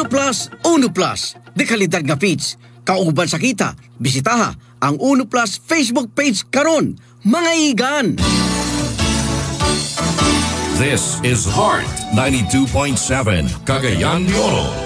Plus, Uno Plus. Di kalidad nga feeds. Kauban sa kita, bisitaha ang Uno Plus Facebook page karon. Mga igan! This is Heart 92.7, Cagayan de Oro.